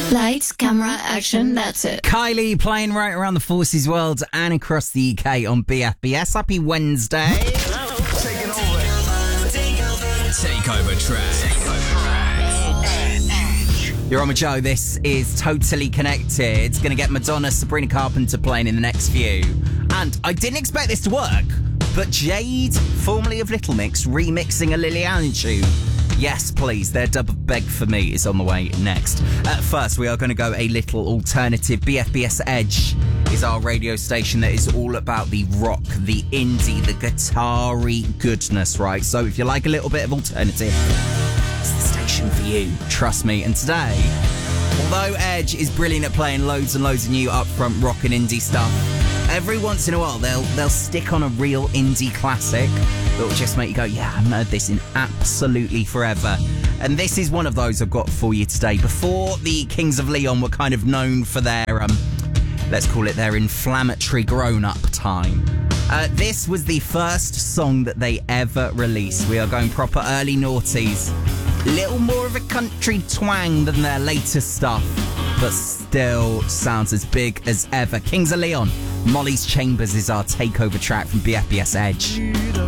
Lights, camera, action, that's it. Kylie playing right around the Forces world and across the UK on BFBS. Happy Wednesday. Takeover track. You're on with Joe. This is Totally Connected. It's going to get Madonna, Sabrina Carpenter playing in the next few. And I didn't expect this to work, but Jade, formerly of Little Mix, remixing a Lily Allen tune. Yes, please, their dub of Beg For Me is on the way next. First, we are going to go a little alternative. BFBS Edge is our radio station that is all about the rock, the indie, the guitar-y goodness, right? So if you like a little bit of alternative, it's the station for you, trust me. And today, although Edge is brilliant at playing loads and loads of new upfront rock and indie stuff, every once in a while they'll stick on a real indie classic that will just make you go, yeah, I haven't heard this in absolutely forever. And this is one of those I've got for you today. Before the Kings of Leon were kind of known for their, let's call it their inflammatory grown-up time, this was the first song that they ever released. We are going proper early noughties. Little more of a country twang than their latest stuff, but still sounds as big as ever. Kings of Leon, Molly's Chambers is our takeover track from BFBS Edge.